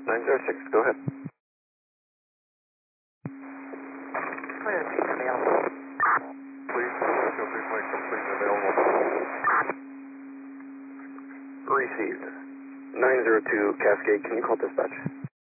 906, go ahead. Please, feel free to make complete and available. Received. 902 Cascade, can you call dispatch?